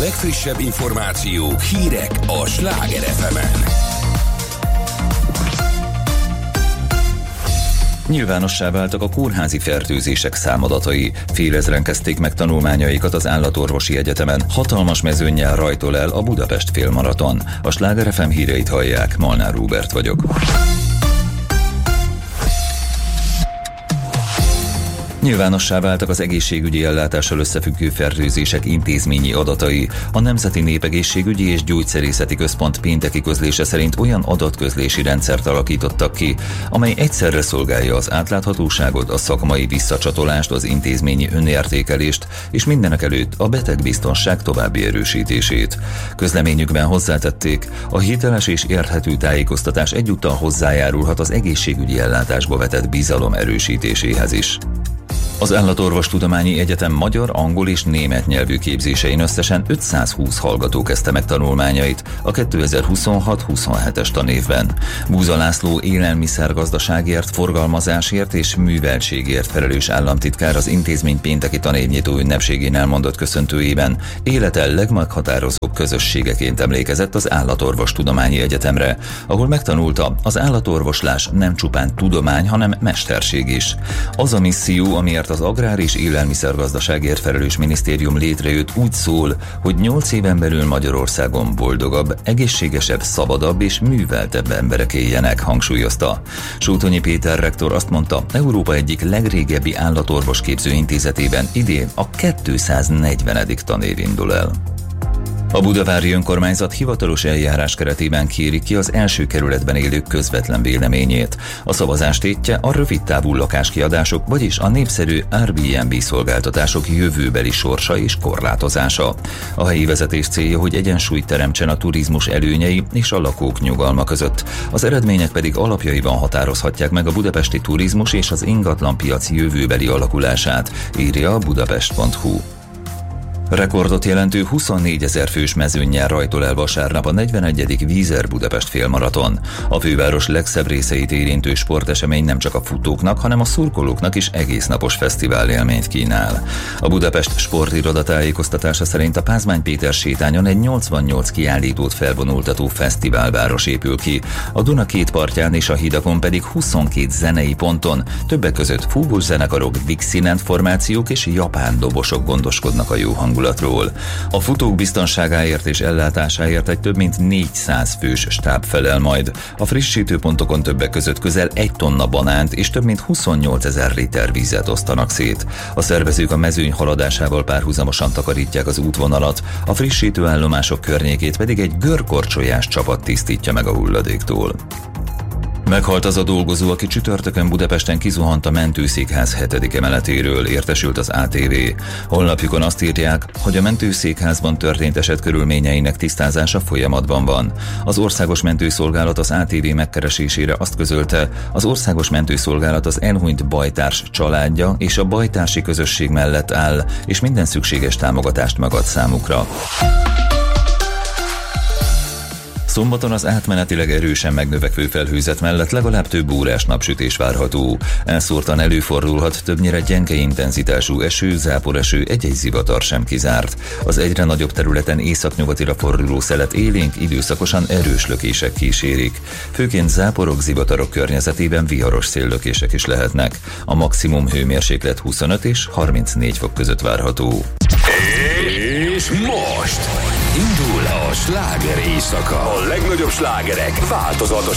legfrissebb információk, hírek a Sláger FM-en. Nyilvánossá váltak a kórházi fertőzések számadatai. Félezren kezdték meg tanulmányaikat az Állatorvosi Egyetemen. Hatalmas mezőnnyel rajtol el a Budapest félmaraton. A Sláger FM híreit hallják, Molnár Róbert vagyok. Nyilvánossá váltak az egészségügyi ellátással összefüggő fertőzések intézményi adatai. A Nemzeti Népegészségügyi és Gyógyszerészeti Központ pénteki közlése szerint olyan adatközlési rendszert alakítottak ki, amely egyszerre szolgálja az átláthatóságot, a szakmai visszacsatolást, az intézményi önértékelést és mindenekelőtt a betegbiztonság további erősítését. Közleményükben hozzátették, a hiteles és érthető tájékoztatás egyúttal hozzájárulhat az egészségügyi ellátásba vetett bizalom erősítéséhez is. Az Állatorvostudományi Egyetem magyar, angol és német nyelvű képzésein összesen 520 hallgató kezdte meg tanulmányait a 2026-27-es tanévben. Búza László élelmiszergazdaságért, forgalmazásért és műveltségért felelős államtitkár az intézmény pénteki tanévnyitó ünnepségén elmondott köszöntőjében élete legmeghatározóbb közösségeként emlékezett az Állatorvostudományi Egyetemre, ahol megtanulta, az állatorvoslás nem csupán tudomány, hanem mesterség is. Az a misszió, amiért az Agrár- és Élelmiszergazdaságért felelős minisztérium létrejött, úgy szól, hogy 8 éven belül Magyarországon boldogabb, egészségesebb, szabadabb és műveltebb emberek éljenek, hangsúlyozta. Sótonyi Péter rektor azt mondta, Európa egyik legrégebbi állatorvosképző intézetében idén a 240. tanév indul el. A budavári önkormányzat hivatalos eljárás keretében kéri ki az első kerületben élők közvetlen véleményét. A szavazás tétje a rövidtávú lakáskiadások, vagyis a népszerű Airbnb szolgáltatások jövőbeli sorsa és korlátozása. A helyi vezetés célja, hogy egyensúlyt teremtsen a turizmus előnyei és a lakók nyugalma között. Az eredmények pedig alapjaiban határozhatják meg a budapesti turizmus és az ingatlanpiac jövőbeli alakulását, írja a budapest.hu. Rekordot jelentő 24 000 fős mezőnnyel rajtol el vasárnap a 41. Vízer Budapest félmaraton. A főváros legszebb részeit érintő sportesemény nem csak a futóknak, hanem a szurkolóknak is egésznapos fesztivál élményt kínál. A Budapest sportiroda tájékoztatása szerint a Pázmány Péter sétányon egy 88 kiállítót felvonultató fesztiválváros épül ki, a Duna két partján és a hídakon pedig 22 zenei ponton, többek között fúvós zenekarok, Dixieland formációk és japán dobosok gondoskodnak a jó hangulatról. A futók biztonságáért és ellátásáért egy több mint 400 fős stáb felel majd. A frissítőpontokon többek között közel 1 tonna banánt és több mint 28 000 liter vízet osztanak szét. A szervezők a mezőny haladásával párhuzamosan takarítják az útvonalat, a frissítőállomások környékét pedig egy görkorcsolyás csapat tisztítja meg a hulladéktól. Meghalt az a dolgozó, aki csütörtökön Budapesten kizuhant a mentőszékház 7. emeletéről, értesült az ATV. Honlapjukon azt írják, hogy a mentőszékházban történt eset körülményeinek tisztázása folyamatban van. Az Országos Mentőszolgálat az ATV megkeresésére azt közölte, az Országos Mentőszolgálat az elhunyt bajtárs családja és a bajtársi közösség mellett áll, és minden szükséges támogatást megad számukra. Szombaton az átmenetileg erősen megnövekvő felhőzet mellett legalább több órás napsütés várható. Elszórtan előfordulhat többnyire gyenge intenzitású eső, záporeső, egy-egy zivatar sem kizárt. Az egyre nagyobb területen északnyugatira forduló szelet élénk, időszakosan erős lökések kísérik. Főként záporok, zivatarok környezetében viharos széllökések is lehetnek. A maximum hőmérséklet 25 és 34 fok között várható. És most indul a sláger éjszaka. A legnagyobb slágerek változatos